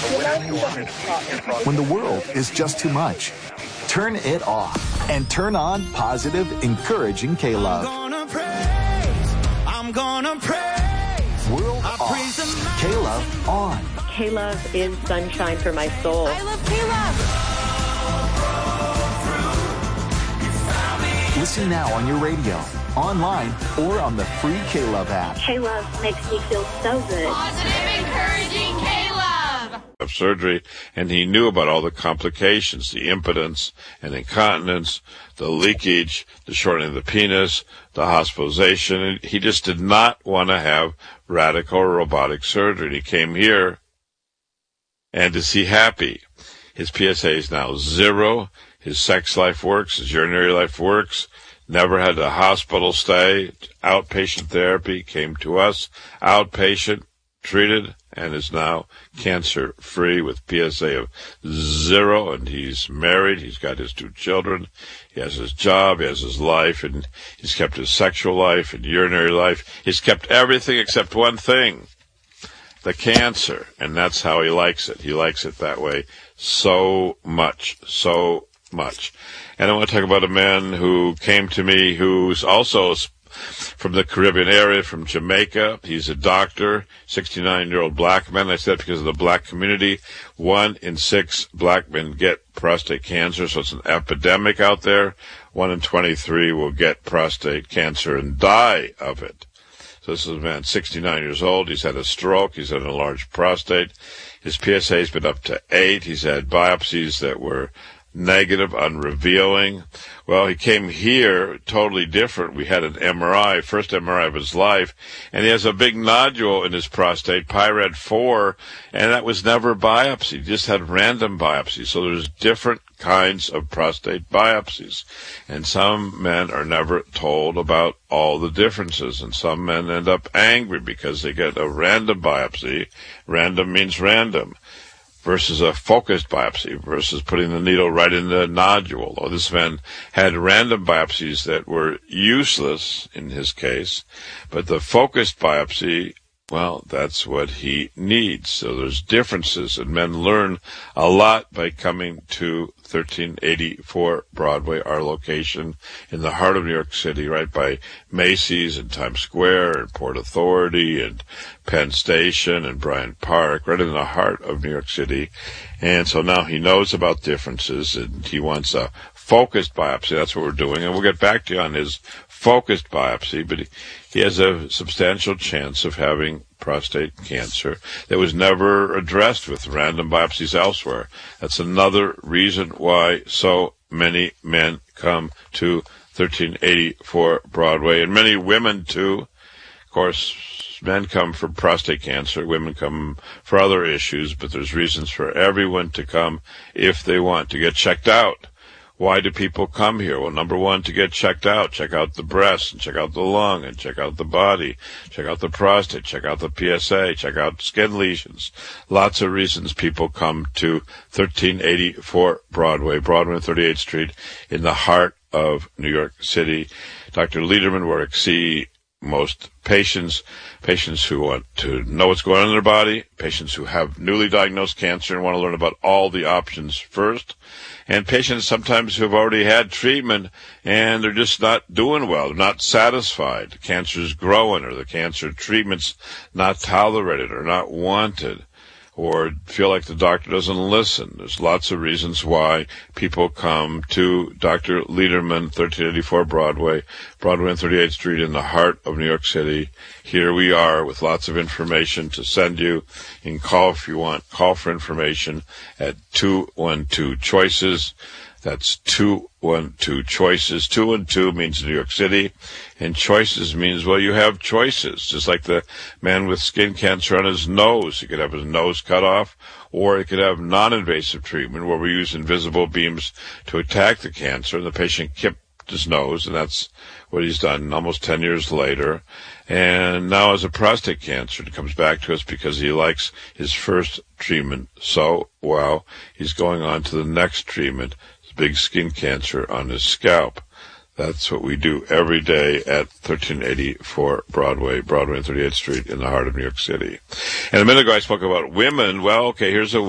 When the world is just too much, turn it off and turn on positive, encouraging K-Love. I'm gonna praise. World off. K-Love on. K-Love is sunshine for my soul. I love K-Love. Listen now on your radio, online, or on the free K-Love app. K-Love makes me feel so good. Positive, encouraging K-Love. Of surgery, and he knew about all the complications, the impotence and incontinence, the leakage, the shortening of the penis, the hospitalization. And he just did not want to have radical or robotic surgery. And he came here, and is he happy? His PSA is now 0. His sex life works. His urinary life works. Never had a hospital stay. Outpatient therapy. Came to us. Outpatient. Treated. And is now cancer-free with PSA of 0. And he's married. He's got his 2 children. He has his job. He has his life. And he's kept his sexual life and urinary life. He's kept everything except one thing. The cancer. And that's how he likes it. He likes it that way so much. So much. And I want to talk about a man who came to me who's also from the Caribbean area, from Jamaica. He's a doctor, 69-year-old black man. I said because of the black community, 1 in 6 black men get prostate cancer, so it's an epidemic out there. 1 in 23 will get prostate cancer and die of it. So this is a man, 69 years old. He's had a stroke. He's had an enlarged prostate. His PSA has been up to 8. He's had biopsies that were negative, unrevealing. Well, he came here totally different. We had an MRI, first MRI of his life, and he has a big nodule in his prostate, PIRAD 4, and that was never biopsy. He just had random biopsies. So there's different kinds of prostate biopsies, and some men are never told about all the differences, and some men end up angry because they get a random biopsy. Random means random. Versus a focused biopsy, versus putting the needle right in the nodule. Or this man had random biopsies that were useless in his case, but the focused biopsy, well, that's what he needs. So there's differences, and men learn a lot by coming to 1384 Broadway, our location in the heart of New York City, right by Macy's and Times Square and Port Authority and Penn Station and Bryant Park, right in the heart of New York City. And so now he knows about differences, and he wants a focused biopsy. That's what we're doing, and we'll get back to you on his focused biopsy, but he has a substantial chance of having prostate cancer that was never addressed with random biopsies elsewhere. That's another reason why so many men come to 1384 Broadway, and many women too. Of course, men come for prostate cancer, women come for other issues, but there's reasons for everyone to come if they want to get checked out. Why do people come here? Well, number 1, to get checked out. Check out the breast, and check out the lung, and check out the body. Check out the prostate, check out the PSA, check out skin lesions. Lots of reasons people come to 1384 Broadway and 38th Street in the heart of New York City. Dr. Lederman will see most patients who want to know what's going on in their body, patients who have newly diagnosed cancer and want to learn about all the options first, and patients sometimes who have already had treatment and they're just not doing well, they're not satisfied. The cancer is growing, or the cancer treatment's not tolerated or not wanted, or feel like the doctor doesn't listen. There's lots of reasons why people come to Dr. Lederman, 1384 Broadway and 38th Street in the heart of New York City. Here we are with lots of information to send you. You can call if you want. Call for information at 212-CHOICES. That's 212-CHOICES. 212 means New York City, and choices means, well, you have choices. Just like the man with skin cancer on his nose. He could have his nose cut off, or he could have non-invasive treatment where we use invisible beams to attack the cancer. The patient kept his nose, and that's what he's done almost 10 years later. And now as a prostate cancer, it comes back to us because he likes his first treatment so well. He's going on to the next treatment, big skin cancer on his scalp. That's what we do every day at 1384 Broadway and 38th Street in the heart of New York City. And a minute ago I spoke about women. Well, okay, here's a